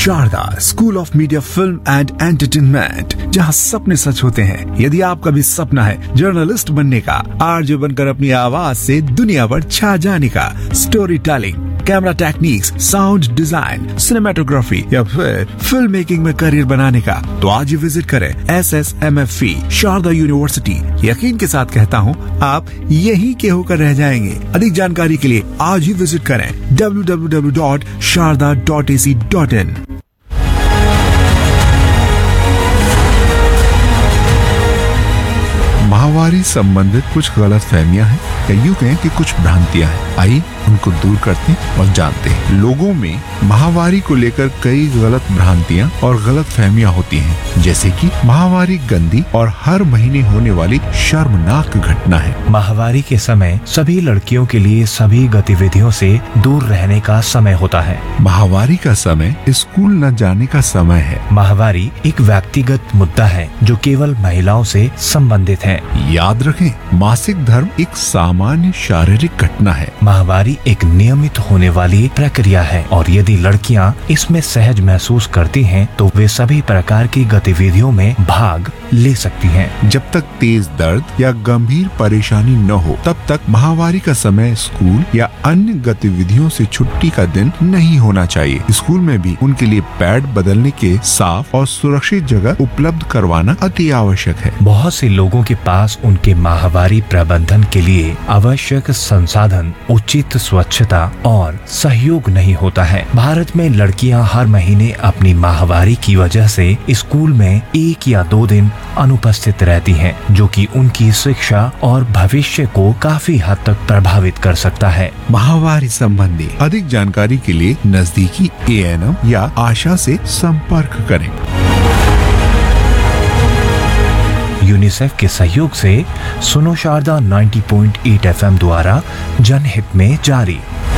Sharda school of media film and entertainment, जहां सपने सच होते हैं। यदि आपका भी सपना है जर्नलिस्ट बनने का, आरजे बनकर अपनी आवाज से दुनिया पर छा जाने का, story telling, camera techniques, sound design, cinematography या फिर फिल्म मेकिंग में करियर बनाने का, तो आज ही विजिट करें SSMFE शारदा यूनिवर्सिटी। यकीन के साथ कहता हूँ, आप यहीं के होकर रह जाएंगे। अधिक जानकारी के लिए आज ही विजिट करें www.sharda.ac.in। माहवारी संबंधित कुछ गलत फहमियाँ हैं या यूं कहें कि कुछ भ्रांतियां हैं। आइए उनको दूर करते हैं और जानते हैं। लोगों में माहवारी को लेकर कई गलत भ्रांतियां और गलत फहमियां होती हैं, जैसे कि माहवारी गंदी और हर महीने होने वाली शर्मनाक घटना है। माहवारी के समय सभी लड़कियों के लिए सभी गतिविधियों से दूर रहने का समय होता है। माहवारी का समय स्कूल न जाने का समय है। माहवारी एक व्यक्तिगत मुद्दा है जो केवल महिलाओं से संबंधित है। याद रखें, मासिक धर्म एक सामान्य शारीरिक घटना है। माहवारी एक नियमित होने वाली प्रक्रिया है और यदि लड़कियां इसमें सहज महसूस करती हैं, तो वे सभी प्रकार की गतिविधियों में भाग ले सकती हैं। जब तक तेज दर्द या गंभीर परेशानी न हो, तब तक माहवारी का समय स्कूल या अन्य गतिविधियों से छुट्टी का दिन नहीं होना चाहिए। स्कूल में भी उनके लिए पैड बदलने के साफ और सुरक्षित जगह उपलब्ध करवाना अति आवश्यक है। बहुत से लोगों के पास उनके माहवारी प्रबंधन के लिए आवश्यक संसाधन, उचित स्वच्छता और सहयोग नहीं होता है। भारत में लड़कियां हर महीने अपनी माहवारी की वजह से स्कूल में 1 या 2 दिन अनुपस्थित रहती हैं, जो कि उनकी शिक्षा और भविष्य को काफी हद तक प्रभावित कर सकता है। माहवारी संबंधी अधिक जानकारी के लिए नजदीकी ANM या आशा से संपर्क करें। यूनिसेफ के सहयोग से सुनो शारदा 90.8 FM द्वारा जनहित में जारी।